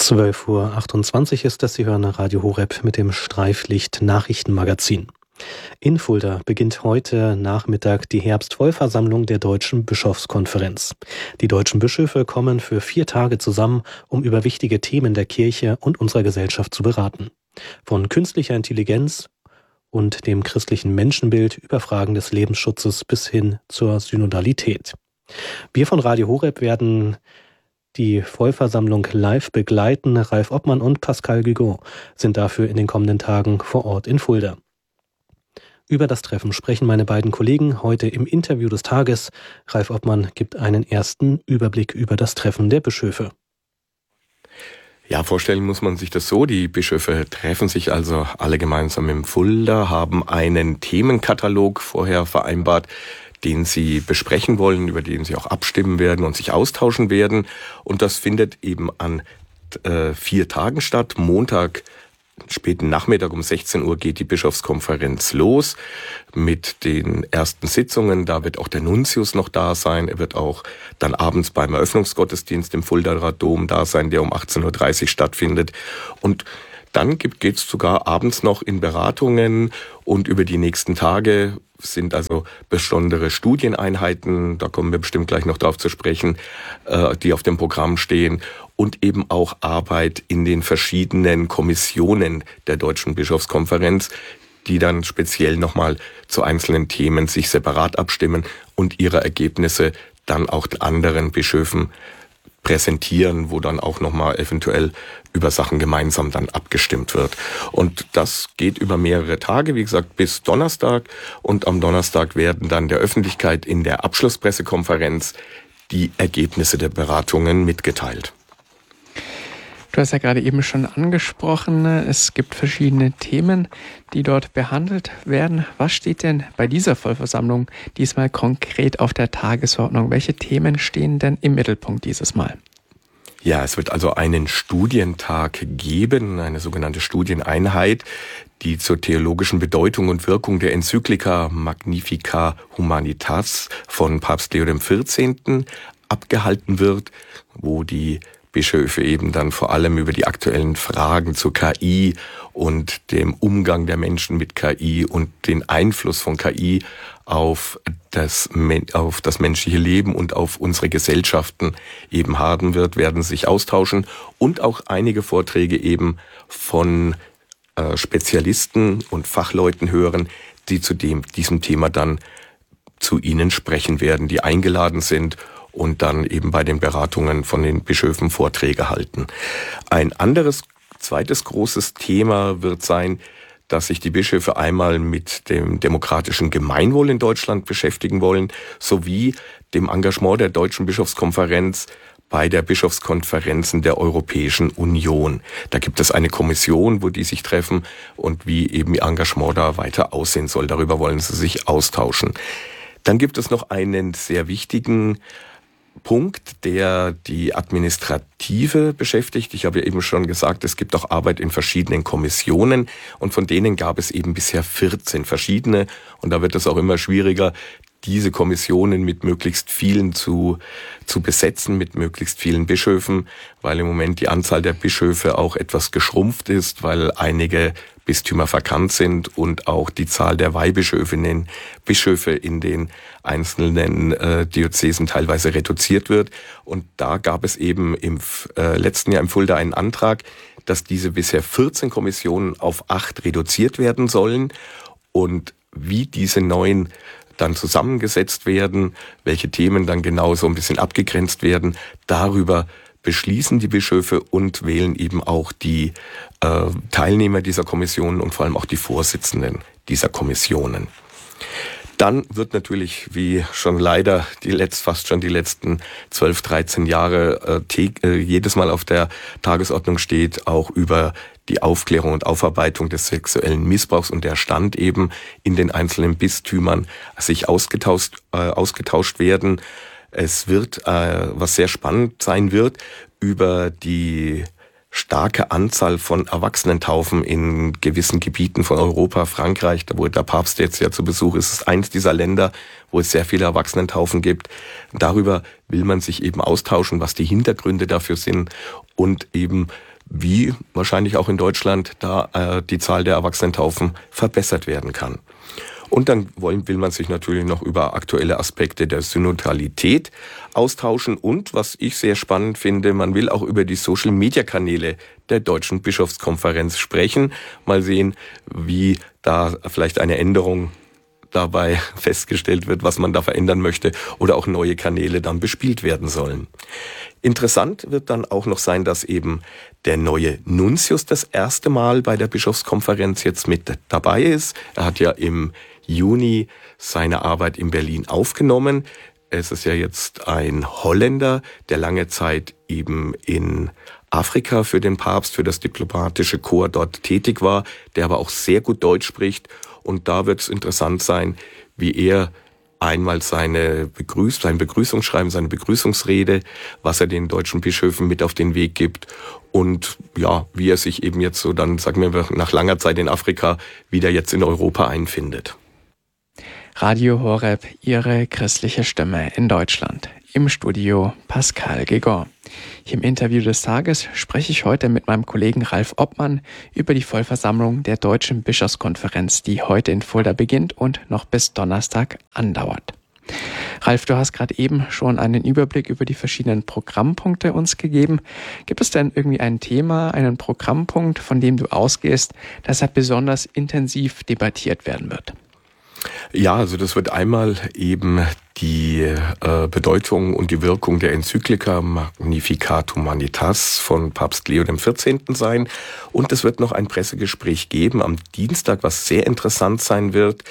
12:28 Uhr ist das. Sie hören Radio Horeb mit dem Streiflicht-Nachrichtenmagazin. In Fulda beginnt heute Nachmittag die Herbstvollversammlung der Deutschen Bischofskonferenz. Die deutschen Bischöfe kommen für 4 Tage zusammen, um über wichtige Themen der Kirche und unserer Gesellschaft zu beraten. Von künstlicher Intelligenz und dem christlichen Menschenbild über Fragen des Lebensschutzes bis hin zur Synodalität. Wir von Radio Horeb werden die Vollversammlung live begleiten. Ralf Obmann und Pascal Guigon sind dafür in den kommenden Tagen vor Ort in Fulda. Über das Treffen sprechen meine beiden Kollegen heute im Interview des Tages. Ralf Obmann gibt einen ersten Überblick über das Treffen der Bischöfe. Ja, vorstellen muss man sich das so, die Bischöfe treffen sich also alle gemeinsam im Fulda, haben einen Themenkatalog vorher vereinbart, den sie besprechen wollen, über den sie auch abstimmen werden und sich austauschen werden. Und das findet eben an 4 Tagen statt. Montag, späten Nachmittag um 16 Uhr geht die Bischofskonferenz los mit den ersten Sitzungen. Da wird auch der Nuntius noch da sein. Er wird auch dann abends beim Eröffnungsgottesdienst im Fuldaer Dom da sein, der um 18:30 Uhr stattfindet. Und dann geht's sogar abends noch in Beratungen und über die nächsten Tage sind also besondere Studieneinheiten, da kommen wir bestimmt gleich noch drauf zu sprechen, die auf dem Programm stehen und eben auch Arbeit in den verschiedenen Kommissionen der Deutschen Bischofskonferenz, die dann speziell nochmal zu einzelnen Themen sich separat abstimmen und ihre Ergebnisse dann auch den anderen Bischöfen präsentieren, wo dann auch nochmal eventuell über Sachen gemeinsam dann abgestimmt wird. Und das geht über mehrere Tage, wie gesagt, bis Donnerstag. Und am Donnerstag werden dann der Öffentlichkeit in der Abschlusspressekonferenz die Ergebnisse der Beratungen mitgeteilt. Du hast ja gerade eben schon angesprochen, es gibt verschiedene Themen, die dort behandelt werden. Was steht denn bei dieser Vollversammlung diesmal konkret auf der Tagesordnung? Welche Themen stehen denn im Mittelpunkt dieses Mal? Ja, es wird also einen Studientag geben, eine sogenannte Studieneinheit, die zur theologischen Bedeutung und Wirkung der Enzyklika Magnificat Humanitas von Papst Leo XIV. Abgehalten wird, wo die Bischöfe eben dann vor allem über die aktuellen Fragen zur KI und dem Umgang der Menschen mit KI und den Einfluss von KI auf das menschliche Leben und auf unsere Gesellschaften eben haben wird, werden sich austauschen und auch einige Vorträge eben von Spezialisten und Fachleuten hören, die zu diesem Thema dann zu ihnen sprechen werden, die eingeladen sind und dann eben bei den Beratungen von den Bischöfen Vorträge halten. Ein anderes, zweites großes Thema wird sein, dass sich die Bischöfe einmal mit dem demokratischen Gemeinwohl in Deutschland beschäftigen wollen, sowie dem Engagement der Deutschen Bischofskonferenz bei der Bischofskonferenzen der Europäischen Union. Da gibt es eine Kommission, wo die sich treffen und wie eben ihr Engagement da weiter aussehen soll. Darüber wollen sie sich austauschen. Dann gibt es noch einen sehr wichtigen Punkt, der die Administrative beschäftigt. Ich habe ja eben schon gesagt, es gibt auch Arbeit in verschiedenen Kommissionen und von denen gab es eben bisher 14 verschiedene und da wird es auch immer schwieriger, diese Kommissionen mit möglichst vielen zu besetzen, mit möglichst vielen Bischöfen, weil im Moment die Anzahl der Bischöfe auch etwas geschrumpft ist, weil einige Bistümer vakant sind und auch die Zahl der Weihbischöfe in den einzelnen Diözesen teilweise reduziert wird. Und da gab es eben im letzten Jahr im Fulda einen Antrag, dass diese bisher 14 Kommissionen auf 8 reduziert werden sollen. Und wie diese neuen dann zusammengesetzt werden, welche Themen dann genau so ein bisschen abgegrenzt werden, darüber beschließen die Bischöfe und wählen eben auch die Teilnehmer dieser Kommissionen und vor allem auch die Vorsitzenden dieser Kommissionen. Dann wird natürlich, wie schon leider fast schon die letzten 12, 13 Jahre jedes Mal auf der Tagesordnung steht, auch über die Aufklärung und Aufarbeitung des sexuellen Missbrauchs und der Stand eben in den einzelnen Bistümern sich ausgetauscht werden. Es wird, was sehr spannend sein wird, über die starke Anzahl von Erwachsenentaufen in gewissen Gebieten von Europa, Frankreich, da wo der Papst jetzt ja zu Besuch ist, ist eines dieser Länder, wo es sehr viele Erwachsenentaufen gibt. Darüber will man sich eben austauschen, was die Hintergründe dafür sind und eben wie wahrscheinlich auch in Deutschland da die Zahl der Erwachsenentaufen verbessert werden kann. Und dann will man sich natürlich noch über aktuelle Aspekte der Synodalität austauschen. Und was ich sehr spannend finde, man will auch über die Social-Media-Kanäle der Deutschen Bischofskonferenz sprechen. Mal sehen, wie da vielleicht eine Änderung dabei festgestellt wird, was man da verändern möchte oder auch neue Kanäle dann bespielt werden sollen. Interessant wird dann auch noch sein, dass eben der neue Nuntius das erste Mal bei der Bischofskonferenz jetzt mit dabei ist. Er hat ja im Juni seine Arbeit in Berlin aufgenommen. Es ist ja jetzt ein Holländer, der lange Zeit eben in Afrika für den Papst, für das diplomatische Korps dort tätig war, der aber auch sehr gut Deutsch spricht. Und da wird es interessant sein, wie er einmal sein Begrüßungsschreiben, seine Begrüßungsrede, was er den deutschen Bischöfen mit auf den Weg gibt und ja, wie er sich eben jetzt so dann, sagen wir, nach langer Zeit in Afrika wieder jetzt in Europa einfindet. Radio Horeb, Ihre christliche Stimme in Deutschland. Im Studio Pascal Gegon. Hier im Interview des Tages spreche ich heute mit meinem Kollegen Ralf Obmann über die Vollversammlung der Deutschen Bischofskonferenz, die heute in Fulda beginnt und noch bis Donnerstag andauert. Ralf, du hast gerade eben schon einen Überblick über die verschiedenen Programmpunkte uns gegeben. Gibt es denn irgendwie ein Thema, einen Programmpunkt, von dem du ausgehst, dass er besonders intensiv debattiert werden wird? Ja, also das wird einmal eben die Bedeutung und die Wirkung der Enzyklika Magnificat Humanitas von Papst Leo XIV. Sein. Und es wird noch ein Pressegespräch geben am Dienstag, was sehr interessant sein wird,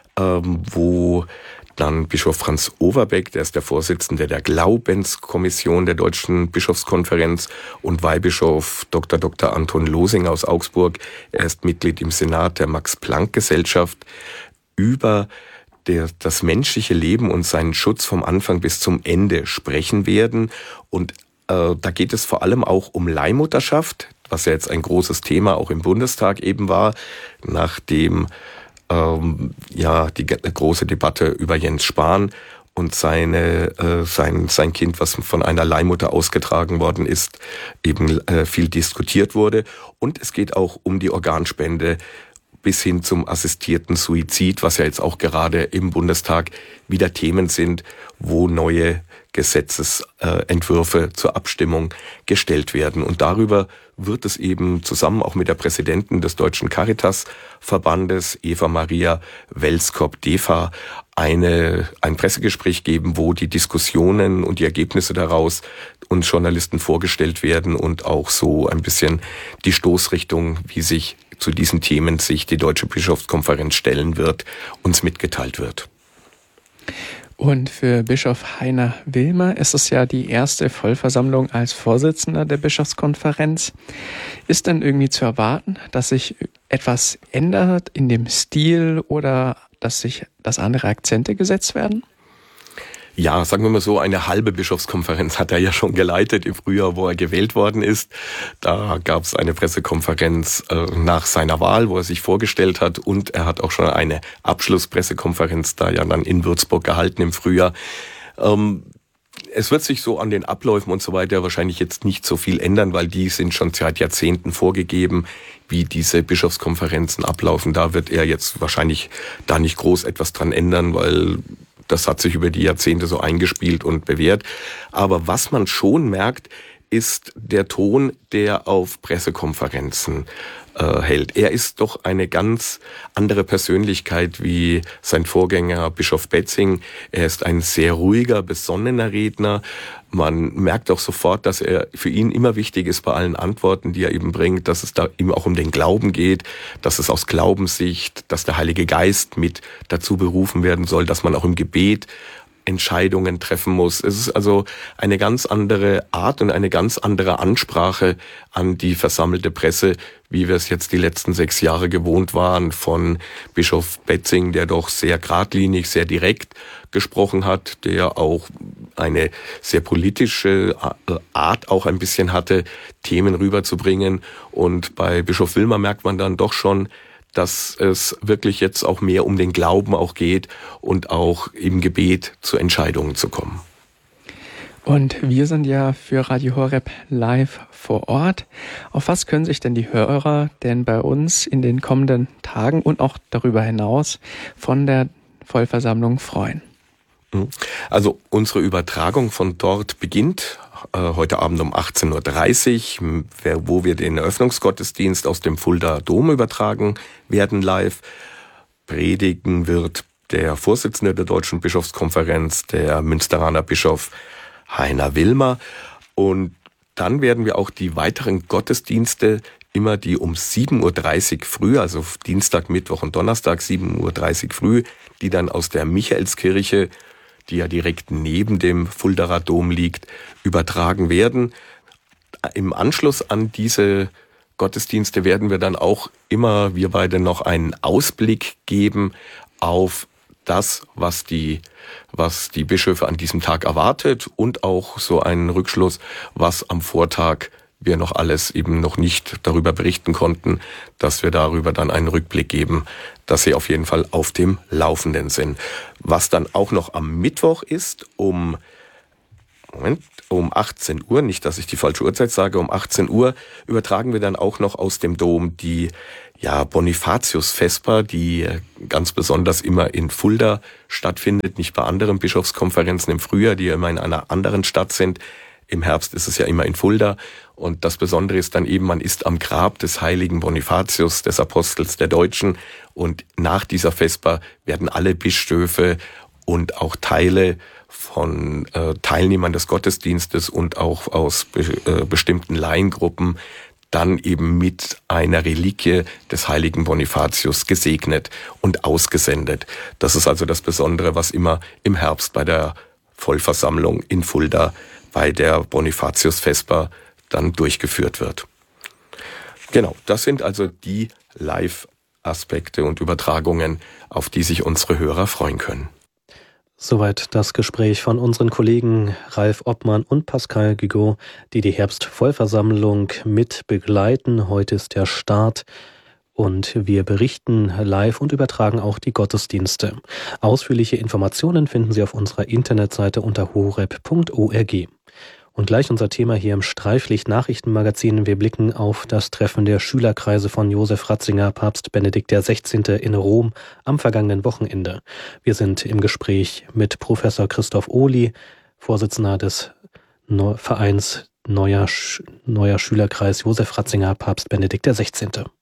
wo dann Bischof Franz Overbeck, der ist der Vorsitzende der Glaubenskommission der Deutschen Bischofskonferenz, und Weihbischof Dr. Anton Losing aus Augsburg, er ist Mitglied im Senat der Max-Planck-Gesellschaft, über das menschliche Leben und seinen Schutz vom Anfang bis zum Ende sprechen werden. Und da geht es vor allem auch um Leihmutterschaft, was ja jetzt ein großes Thema auch im Bundestag eben war, nachdem die große Debatte über Jens Spahn und sein Kind, was von einer Leihmutter ausgetragen worden ist, eben viel diskutiert wurde. Und es geht auch um die Organspende bis hin zum assistierten Suizid, was ja jetzt auch gerade im Bundestag wieder Themen sind, wo neue Gesetzesentwürfe zur Abstimmung gestellt werden. Und darüber wird es eben zusammen auch mit der Präsidentin des Deutschen Caritas-Verbandes, Eva Maria Welskop-Defa, ein Pressegespräch geben, wo die Diskussionen und die Ergebnisse daraus uns Journalisten vorgestellt werden und auch so ein bisschen die Stoßrichtung, wie sich zu diesen Themen sich die Deutsche Bischofskonferenz stellen wird, uns mitgeteilt wird. Und für Bischof Heiner Wilmer ist es ja die erste Vollversammlung als Vorsitzender der Bischofskonferenz. Ist denn irgendwie zu erwarten, dass sich etwas ändert in dem Stil oder dass andere Akzente gesetzt werden? Ja, sagen wir mal so, eine halbe Bischofskonferenz hat er ja schon geleitet im Frühjahr, wo er gewählt worden ist. Da gab es eine Pressekonferenz nach seiner Wahl, wo er sich vorgestellt hat, und er hat auch schon eine Abschlusspressekonferenz da ja dann in Würzburg gehalten im Frühjahr. Es wird sich so an den Abläufen und so weiter wahrscheinlich jetzt nicht so viel ändern, weil die sind schon seit Jahrzehnten vorgegeben, wie diese Bischofskonferenzen ablaufen. Da wird er jetzt wahrscheinlich da nicht groß etwas dran ändern, weil das hat sich über die Jahrzehnte so eingespielt und bewährt. Aber was man schon merkt, ist der Ton, der auf Pressekonferenzen hält. Er ist doch eine ganz andere Persönlichkeit wie sein Vorgänger Bischof Betzing. Er ist ein sehr ruhiger, besonnener Redner. Man merkt auch sofort, dass er für ihn immer wichtig ist bei allen Antworten, die er eben bringt, dass es da ihm auch um den Glauben geht, dass es aus Glaubenssicht, dass der Heilige Geist mit dazu berufen werden soll, dass man auch im Gebet Entscheidungen treffen muss. Es ist also eine ganz andere Art und eine ganz andere Ansprache an die versammelte Presse, wie wir es jetzt die letzten 6 Jahre gewohnt waren von Bischof Betzing, der doch sehr geradlinig, sehr direkt gesprochen hat, der auch eine sehr politische Art auch ein bisschen hatte, Themen rüberzubringen. Und bei Bischof Wilmer merkt man dann doch schon, dass es wirklich jetzt auch mehr um den Glauben auch geht und auch im Gebet zu Entscheidungen zu kommen. Und wir sind ja für Radio Horeb live vor Ort. Auf was können sich denn die Hörer denn bei uns in den kommenden Tagen und auch darüber hinaus von der Vollversammlung freuen? Also unsere Übertragung von dort beginnt heute Abend um 18.30 Uhr, wo wir den Eröffnungsgottesdienst aus dem Fuldaer Dom übertragen werden live. Predigen wird der Vorsitzende der Deutschen Bischofskonferenz, der Münsteraner Bischof Heiner Wilmer. Und dann werden wir auch die weiteren Gottesdienste, immer die um 7.30 Uhr früh, also Dienstag, Mittwoch und Donnerstag 7.30 Uhr früh, die dann aus der Michaelskirche, die ja direkt neben dem Fuldaer Dom liegt, übertragen werden. Im Anschluss an diese Gottesdienste werden wir dann auch immer, wir beide, noch einen Ausblick geben auf das, was die Bischöfe an diesem Tag erwartet und auch so einen Rückschluss, was am Vortag wir noch alles eben noch nicht darüber berichten konnten, dass wir darüber dann einen Rückblick geben, dass sie auf jeden Fall auf dem Laufenden sind. Was dann auch noch am Mittwoch ist, um 18 Uhr, nicht, dass ich die falsche Uhrzeit sage, um 18 Uhr übertragen wir dann auch noch aus dem Dom die Bonifatius-Vesper, die ganz besonders immer in Fulda stattfindet, nicht bei anderen Bischofskonferenzen im Frühjahr, die immer in einer anderen Stadt sind. Im Herbst ist es ja immer in Fulda. Und das Besondere ist dann eben, man ist am Grab des heiligen Bonifatius, des Apostels der Deutschen. Und nach dieser Vesper werden alle Bischöfe und auch Teile von Teilnehmern des Gottesdienstes und auch aus bestimmten Laiengruppen dann eben mit einer Reliquie des heiligen Bonifatius gesegnet und ausgesendet. Das ist also das Besondere, was immer im Herbst bei der Vollversammlung in Fulda bei der Bonifatius-Vesper dann durchgeführt wird. Genau, das sind also die Live-Aspekte und Übertragungen, auf die sich unsere Hörer freuen können. Soweit das Gespräch von unseren Kollegen Ralf Obmann und Pascal Guigot, die die Herbstvollversammlung mit begleiten. Heute ist der Start und wir berichten live und übertragen auch die Gottesdienste. Ausführliche Informationen finden Sie auf unserer Internetseite unter horeb.org. Und gleich unser Thema hier im Streiflicht-Nachrichtenmagazin. Wir blicken auf das Treffen der Schülerkreise von Josef Ratzinger, Papst Benedikt XVI. In Rom am vergangenen Wochenende. Wir sind im Gespräch mit Professor Christoph Ohly, Vorsitzender des Vereins Neuer Schülerkreis Josef Ratzinger, Papst Benedikt XVI.